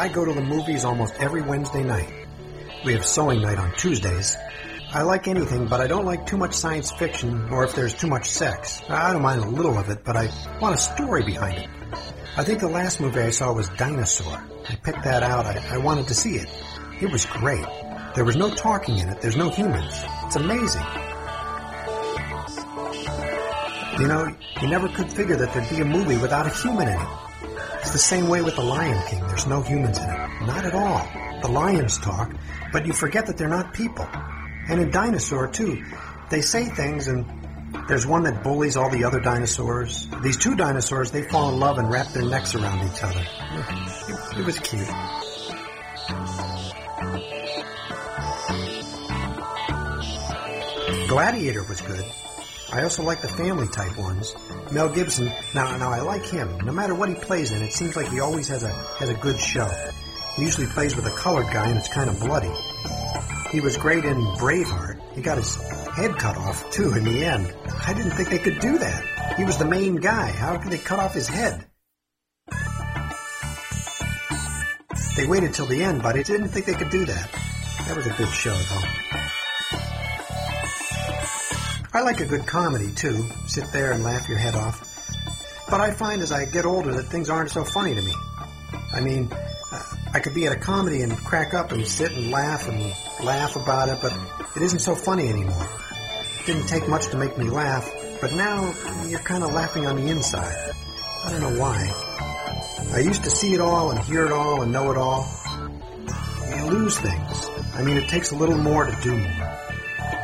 I go to the movies almost every Wednesday night. We have sewing night on Tuesdays. I like anything, but I don't like too much science fiction or if there's too much sex. I don't mind a little of it, but I want a story behind it. I think the last movie I saw was Dinosaur. I picked that out. I wanted to see it. It was great. There was no talking in it. There's no humans. It's amazing. You know, you never could figure that there'd be a movie without a human in it. It's the same way with The Lion King. There's no humans in it. Not at all. The lions talk, but you forget that they're not people. And in Dinosaur, too, they say things, and there's one that bullies all the other dinosaurs. These two dinosaurs, they fall in love and wrap their necks around each other. It was cute. Gladiator was good. I also like the family type ones. Mel Gibson, now I like him. No matter what he plays in, it seems like he always has a good show. He usually plays with a colored guy, and it's kind of bloody. He was great in Braveheart. He got his head cut off, too, in the end. I didn't think they could do that. He was the main guy. How could they cut off his head? They waited till the end, but I didn't think they could do that. That was a good show, though. I like a good comedy, too. Sit there and laugh your head off. But I find as I get older that things aren't so funny to me. I mean, I could be at a comedy and crack up and sit and laugh about it, but it isn't so funny anymore. It didn't take much to make me laugh, but now you're kind of laughing on the inside. I don't know why. I used to see it all and hear it all and know it all. You lose things. I mean, it takes a little more to do more.